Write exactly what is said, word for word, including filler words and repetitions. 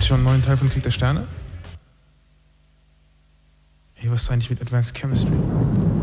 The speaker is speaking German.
ihr schon einen neuen Teil von Krieg der Sterne? Ey, was ist eigentlich mit Advanced Chemistry?